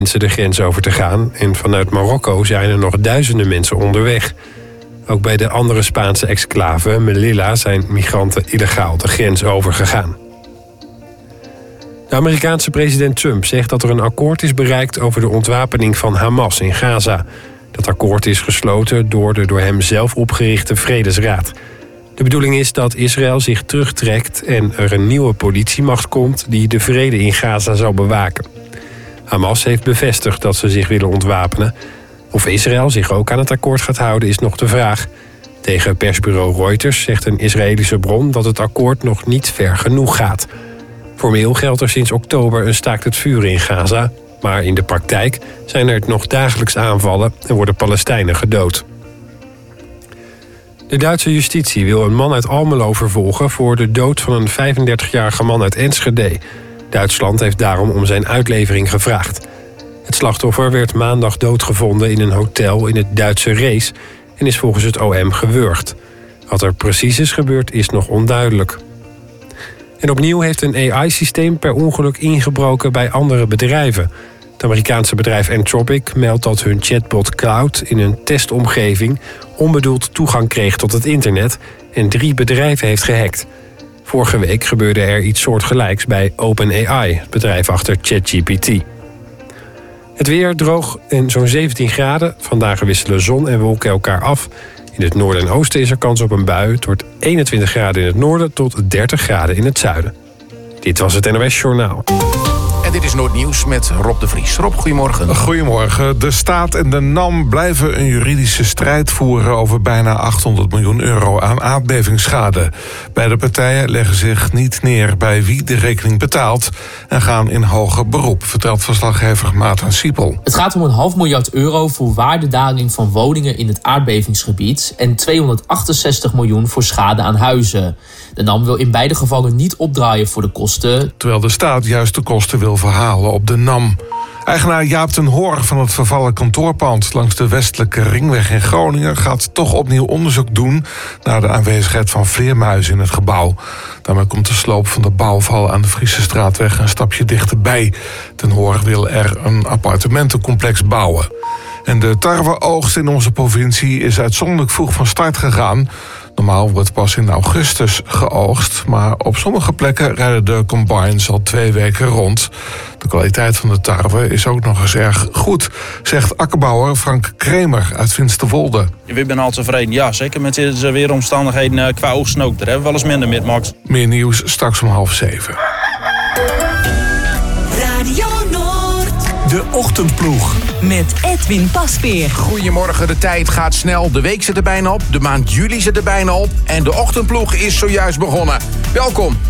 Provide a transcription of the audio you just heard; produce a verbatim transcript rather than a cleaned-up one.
mensen de grens over te gaan en vanuit Marokko zijn er nog duizenden mensen onderweg. Ook bij de andere Spaanse exclave, Melilla, zijn migranten illegaal de grens overgegaan. De Amerikaanse president Trump zegt dat er een akkoord is bereikt over de ontwapening van Hamas in Gaza. Dat akkoord is gesloten door de door hem zelf opgerichte Vredesraad. De bedoeling is dat Israël zich terugtrekt en er een nieuwe politiemacht komt die de vrede in Gaza zal bewaken. Hamas heeft bevestigd dat ze zich willen ontwapenen. Of Israël zich ook aan het akkoord gaat houden is nog de vraag. Tegen persbureau Reuters zegt een Israëlische bron dat het akkoord nog niet ver genoeg gaat. Formeel geldt er sinds oktober een staakt het vuren in Gaza, maar in de praktijk zijn er nog dagelijks aanvallen en worden Palestijnen gedood. De Duitse justitie wil een man uit Almelo vervolgen voor de dood van een vijfendertigjarige man uit Enschede. Duitsland heeft daarom om zijn uitlevering gevraagd. Het slachtoffer werd maandag doodgevonden in een hotel in het Duitse Rees en is volgens het O M gewurgd. Wat er precies is gebeurd is nog onduidelijk. En opnieuw heeft een A I-systeem per ongeluk ingebroken bij andere bedrijven. Het Amerikaanse bedrijf Anthropic meldt dat hun chatbot Cloud in een testomgeving onbedoeld toegang kreeg tot het internet en drie bedrijven heeft gehackt. Vorige week gebeurde er iets soortgelijks bij OpenAI, het bedrijf achter ChatGPT. Het weer droog en zo'n zeventien graden. Vandaag wisselen zon en wolken elkaar af. In het noorden en oosten is er kans op een bui. Het wordt eenentwintig graden in het noorden tot dertig graden in het zuiden. Dit was het N O S Journaal. En dit is Noordnieuws met Rob de Vries. Rob, goedemorgen. Goedemorgen. De staat en de NAM blijven een juridische strijd voeren over bijna achthonderd miljoen euro aan aardbevingsschade. Beide partijen leggen zich niet neer bij wie de rekening betaalt en gaan in hoger beroep, vertelt verslaggever Maarten Siepel. Het gaat om een half miljard euro voor waardedaling van woningen in het aardbevingsgebied en tweehonderdachtenzestig miljoen voor schade aan huizen. De NAM wil in beide gevallen niet opdraaien voor de kosten, terwijl de staat juist de kosten wil verhalen op de NAM. Eigenaar Jaap ten Hoor van het vervallen kantoorpand langs de westelijke ringweg in Groningen gaat toch opnieuw onderzoek doen naar de aanwezigheid van vleermuizen in het gebouw. Daarmee komt de sloop van de bouwval aan de Friesestraatweg een stapje dichterbij. Ten Hoor wil er een appartementencomplex bouwen. En de tarweoogst in onze provincie is uitzonderlijk vroeg van start gegaan. Normaal wordt pas in augustus geoogst, maar op sommige plekken rijden de combines al twee weken rond. De kwaliteit van de tarwe is ook nog eens erg goed, zegt akkerbouwer Frank Kremer uit Finsterwolde. We zijn al tevreden, ja, zeker met deze weeromstandigheden qua oogsten ook. Daar hebben we wel eens minder mee, Max. Meer nieuws straks om half zeven. Radio Noord. De Ochtendploeg. Met Edwin Paspeer. Goedemorgen, de tijd gaat snel. De week zit er bijna op, de maand juli zit er bijna op en de Ochtendploeg is zojuist begonnen. Welkom.